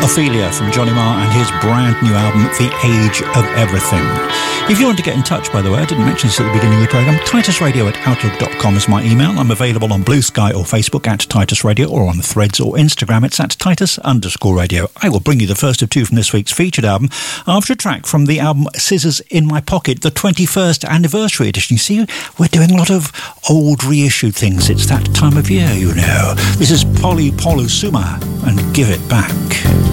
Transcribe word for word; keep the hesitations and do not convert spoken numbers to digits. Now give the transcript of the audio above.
Ophelia from Johnny Marr and his brand new album, The Age of Everything. If you want to get in touch, by the way, I didn't mention this at the beginning of the programme, titus radio at outlook dot com is my email. I'm available on Blue Sky or Facebook at Titus Radio, or on Threads or Instagram, it's at Titus underscore radio. I will bring you the first of two from this week's featured album after a track from the album Scissors in My Pocket, the twenty-first anniversary edition. You see, we're doing a lot of old reissued things. It's that time of year, you know. This is Polly Polusuma and Give It Back.